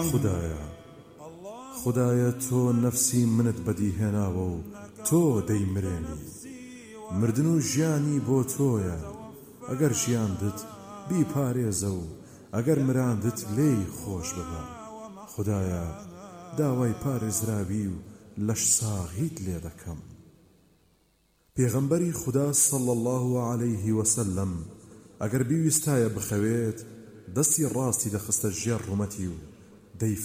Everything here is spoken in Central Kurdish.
خدایە تۆ نەفسی منت بەدیهێناوە و تۆ دەیمرێنی مردن و ژیانی بۆ تۆیە ئەگەر ژیاندت بیپارێزە و ئەگەر مراندت لێی خۆش ببە خدایە داوای پارێزراوی و لەش ساغیت لێ دەکەم. پێغەمبەری خدا صلی الله عليه وسلم ئەگەر بیویستایە بخەوێت دەستی ڕاستی دەخستە ژێر ڕومەتی و